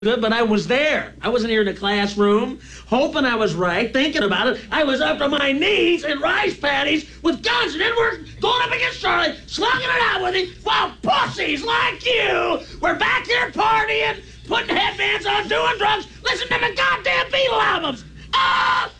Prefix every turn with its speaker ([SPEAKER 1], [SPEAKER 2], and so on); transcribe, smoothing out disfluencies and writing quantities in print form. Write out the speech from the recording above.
[SPEAKER 1] good, but I was there. I wasn't here in the classroom, hoping I was right, thinking about it. I was up to my knees in rice paddies with guns, and then we're going up against Charlie, slugging it out with him, while pussies like you were back here partying, putting headbands on, doing drugs, listening to the goddamn Beatle albums. Oh!